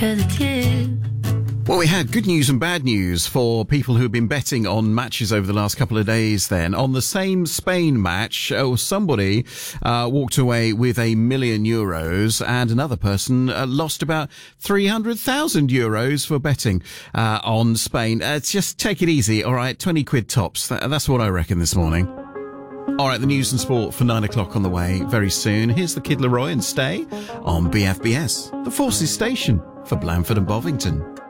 Well, we had good news and bad news for people who've been betting on matches over the last couple of days then. On the same Spain match, somebody walked away with €1 million and another person lost about €300,000 for betting on Spain. Just take it easy, all right? 20 quid tops. That's what I reckon this morning. All right, the news and sport for 9 o'clock on the way very soon. Here's the Kid Laroi and Stay on BFBS, the Forces station for Blandford and Bovington.